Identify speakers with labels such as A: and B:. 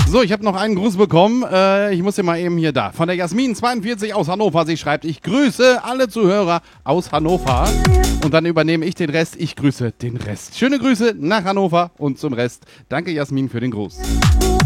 A: So, ich habe noch einen Gruß bekommen. Ich muss hier mal eben hier da. Von der Jasmin42 aus Hannover. Sie schreibt, ich grüße alle Zuhörer aus Hannover. Und dann übernehme ich den Rest. Ich grüße den Rest. Schöne Grüße nach Hannover und zum Rest. Danke, Jasmin, für den Gruß.